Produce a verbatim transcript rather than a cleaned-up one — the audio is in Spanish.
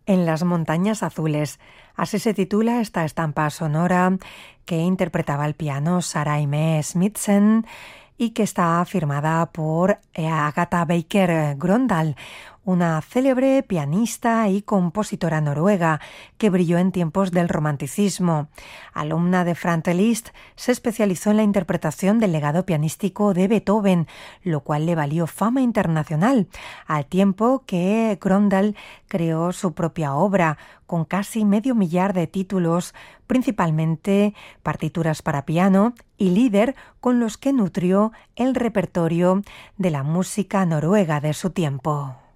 En las montañas azules. Así se titula esta estampa sonora que interpretaba al piano Sarah Aimee Smithsen y que está firmada por Agatha Baker Grøndahl, una célebre pianista y compositora noruega que brilló en tiempos del romanticismo. Alumna de Franz Liszt, se especializó en la interpretación del legado pianístico de Beethoven, lo cual le valió fama internacional, al tiempo que Grøndahl creó su propia obra, con casi medio millar de títulos, principalmente partituras para piano y lieder con los que nutrió el repertorio de la música noruega de su tiempo.